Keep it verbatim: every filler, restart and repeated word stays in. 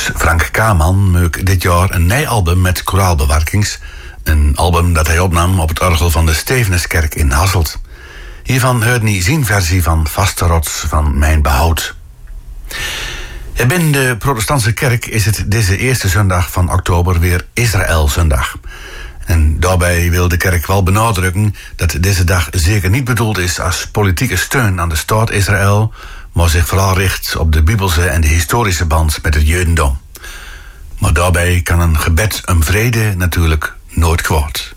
Dus Frank Kaman maakt dit jaar een nieuw album met koraalbewerkings. Een album dat hij opnam op het orgel van de Stevenuskerk in Hasselt. Hiervan hoorde hij zijn versie van Vaste Rots van Mijn Behoud. Ja, binnen de protestantse kerk is het deze eerste zondag van oktober weer Israëlzondag. En daarbij wil de kerk wel benadrukken dat deze dag zeker niet bedoeld is als politieke steun aan de staat Israël, maar zich vooral richt op de bibelse en de historische band met het Jodendom. Maar daarbij kan een gebed om vrede natuurlijk nooit kwaad.